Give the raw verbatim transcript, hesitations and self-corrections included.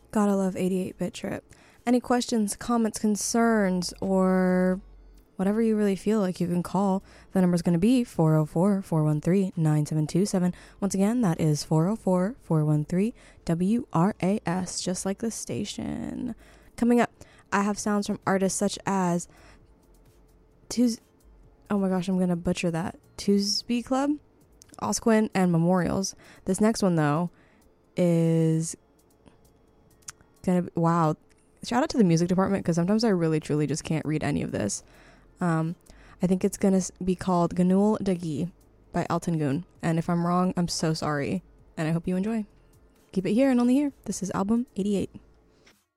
Gotta love eighty-eight bit trip. Any questions, comments, concerns, or whatever you really feel like, you can call. The number's going to be four oh four, four one three, nine seven two seven. Once again, that is four oh four, four one three, W R A S, just like the station. Coming up, I have sounds from artists such as Tues... Oh my gosh, I'm going to butcher that. Tuesby Club, Osquin, and Memorials. This next one, though, is going to be... Wow. Shout out to the music department, because sometimes I really, truly just can't read any of this. Um, I think it's going to be called Ganul Dagi by Elton Goon. And if I'm wrong, I'm so sorry. And I hope you enjoy. Keep it here and only here. This is album eighty-eight.